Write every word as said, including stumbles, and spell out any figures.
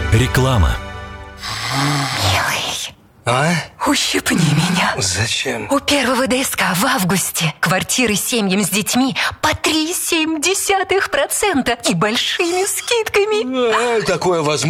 Реклама. Милый, А? ущипни меня. Зачем? У первого ДСК в августе квартиры семьям с детьми по три целых семь десятых процента и большими скидками. А, такое возможно?